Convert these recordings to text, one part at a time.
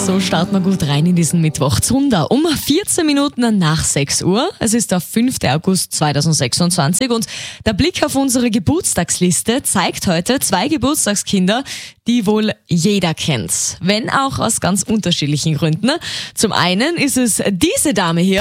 So starten wir gut rein in diesen Mittwoch. Zunder um 14 Minuten nach 6 Uhr. Es ist der 5. August 2026 und der Blick auf unsere Geburtstagsliste zeigt heute 2 Geburtstagskinder, die wohl jeder kennt. Wenn auch aus ganz unterschiedlichen Gründen. Zum einen ist es diese Dame hier.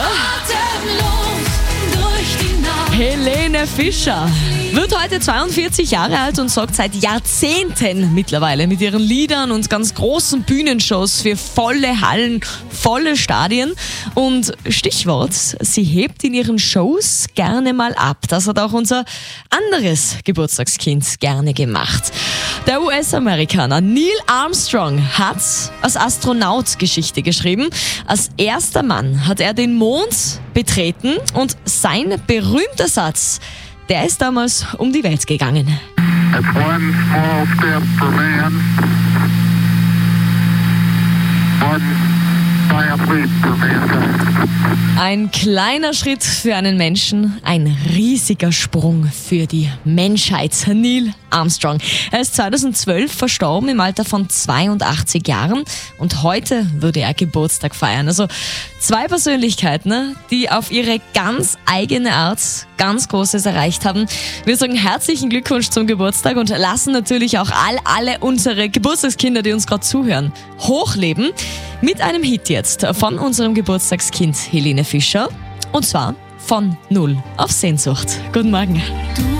Helene Fischer wird heute 42 Jahre alt und sorgt seit Jahrzehnten mittlerweile mit ihren Liedern und ganz großen Bühnenshows für volle Hallen, volle Stadien. Und Stichwort, sie hebt in ihren Shows gerne mal ab. Das hat auch unser anderes Geburtstagskind gerne gemacht. Der US-Amerikaner Neil Armstrong hat als Astronaut Geschichte geschrieben. Als erster Mann hat er den Mond betreten und sein berühmter Satz, der ist damals um die Welt gegangen. It's one small step for man, one giant leap for mankind. Ein kleiner Schritt für einen Menschen, ein riesiger Sprung für die Menschheit. Neil Armstrong. Er ist 2012 verstorben im Alter von 82 Jahren und heute würde er Geburtstag feiern. Also 2 Persönlichkeiten, die auf ihre ganz eigene Art ganz Großes erreicht haben. Wir sagen herzlichen Glückwunsch zum Geburtstag und lassen natürlich auch alle unsere Geburtstagskinder, die uns gerade zuhören, hochleben mit einem Hit jetzt von unserem Geburtstagskind Helene Fischer und zwar von Null auf Sehnsucht. Guten Morgen.